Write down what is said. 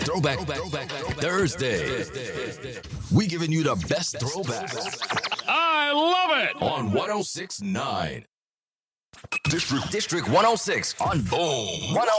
Thursday. We giving you the best throwbacks. I love it. On 106.9. District 106 on Boom.